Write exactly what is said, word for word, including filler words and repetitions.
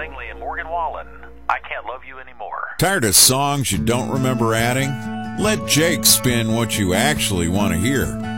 Langley and Morgan Wallen. I Can't Love You Anymore. Tired of songs you don't remember adding? Let Jake spin what you actually want to hear.